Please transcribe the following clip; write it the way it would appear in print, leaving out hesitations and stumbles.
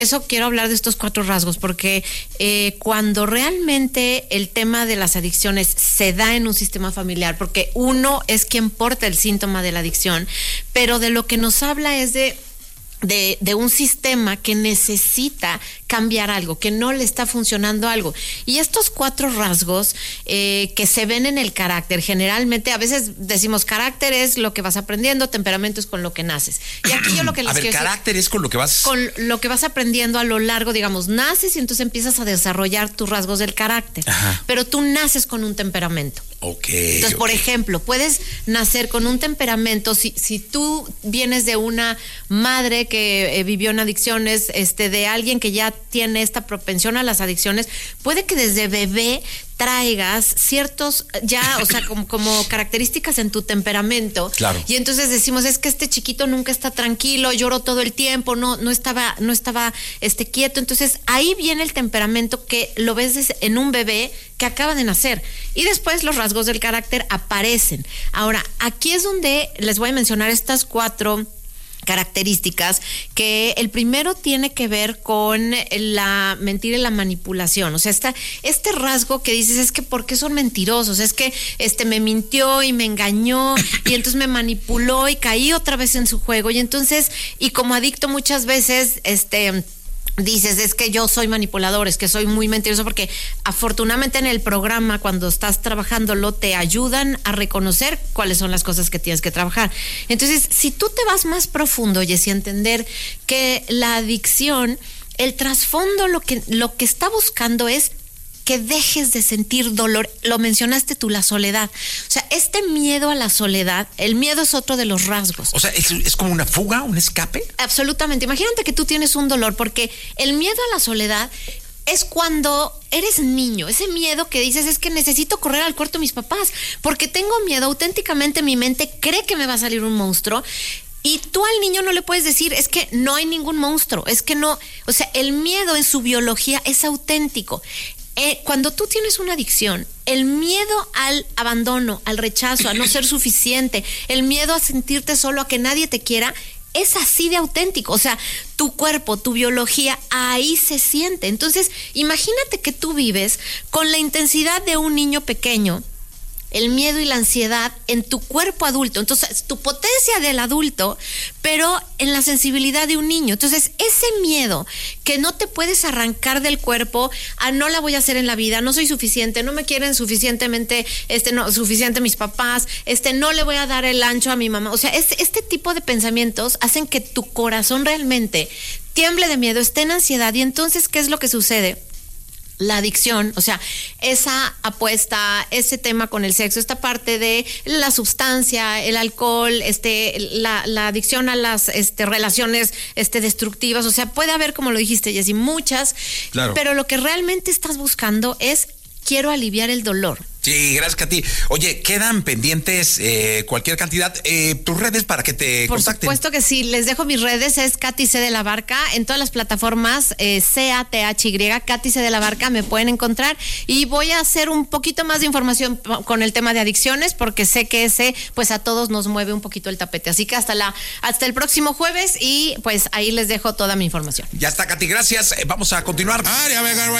Eso quiero hablar de estos 4 rasgos, porque cuando realmente el tema de las adicciones se da en un sistema familiar, porque uno es quien porta el síntoma de la adicción, pero de lo que nos habla es de un sistema que necesita cambiar algo, que no le está funcionando algo. Y estos 4 rasgos que se ven en el carácter, generalmente, a veces decimos carácter es lo que vas aprendiendo, temperamento es con lo que naces. Y aquí yo lo que les quiero carácter es con lo que vas... Con lo que vas aprendiendo a lo largo, digamos, naces y entonces empiezas a desarrollar tus rasgos del carácter. Ajá. Pero tú naces con un temperamento. Entonces, por ejemplo, puedes nacer con un temperamento, si tú vienes de una madre que vivió en adicciones, de alguien que ya tiene esta propensión a las adicciones, puede que desde bebé traigas ciertos, ya, o sea, como características en tu temperamento. Claro. Y entonces decimos, es que este chiquito nunca está tranquilo, lloró todo el tiempo, no estaba quieto. Entonces, ahí viene el temperamento que lo ves en un bebé que acaba de nacer. Y después los rasgos del carácter aparecen. Ahora, aquí es donde les voy a mencionar estas 4 características, que el primero tiene que ver con la mentira y la manipulación. O sea, este rasgo que dices, es que ¿por qué son mentirosos? Es que me mintió y me engañó y entonces me manipuló y caí otra vez en su juego. Y entonces, y como adicto muchas veces, dices, es que yo soy manipulador, es que soy muy mentiroso, porque afortunadamente en el programa, cuando estás trabajándolo, te ayudan a reconocer cuáles son las cosas que tienes que trabajar. Entonces, si tú te vas más profundo, Jessy, a entender que la adicción, el trasfondo, lo que está buscando es que dejes de sentir dolor. Lo mencionaste tú, la soledad. O sea, este miedo a la soledad, el miedo es otro de los rasgos. O sea, ¿es como una fuga, un escape? Absolutamente. Imagínate que tú tienes un dolor, porque el miedo a la soledad es cuando eres niño, ese miedo que dices, es que necesito correr al cuarto de mis papás, porque tengo miedo, auténticamente mi mente cree que me va a salir un monstruo. Y tú al niño no le puedes decir, es que no hay ningún monstruo, es que no, o sea, el miedo en su biología es auténtico. Cuando tú tienes una adicción, el miedo al abandono, al rechazo, a no ser suficiente, el miedo a sentirte solo, a que nadie te quiera, es así de auténtico. O sea, tu cuerpo, tu biología, ahí se siente. Entonces, imagínate que tú vives con la intensidad de un niño pequeño, el miedo y la ansiedad en tu cuerpo adulto. Entonces, tu potencia del adulto, pero en la sensibilidad de un niño. Entonces, ese miedo que no te puedes arrancar del cuerpo, no la voy a hacer en la vida, no soy suficiente, no me quieren suficientemente, suficiente mis papás, no le voy a dar el ancho a mi mamá. O sea, este tipo de pensamientos hacen que tu corazón realmente tiemble de miedo, esté en ansiedad. Y entonces, ¿qué es lo que sucede? La adicción, o sea, esa apuesta, ese tema con el sexo, esta parte de la sustancia, el alcohol, la adicción a las relaciones destructivas, o sea, puede haber, como lo dijiste, Jessy, muchas, claro. Pero lo que realmente estás buscando es, quiero aliviar el dolor. Sí, gracias, Katy. Oye, quedan pendientes cualquier cantidad. Tus redes para que te contacten. Por supuesto que sí. Les dejo mis redes. Es Katy C. de la Barca. En todas las plataformas, CATHY, Katy C. de la Barca, me pueden encontrar. Y voy a hacer un poquito más de información con el tema de adicciones, porque sé que ese, pues a todos nos mueve un poquito el tapete. Así que hasta el próximo jueves, y pues ahí les dejo toda mi información. Ya está, Katy. Gracias. Vamos a continuar.